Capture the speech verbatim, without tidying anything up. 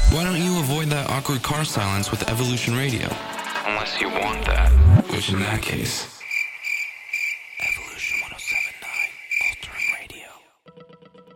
Why don't you avoid that awkward car silence with Evolution Radio? Unless you want that. Which in that case...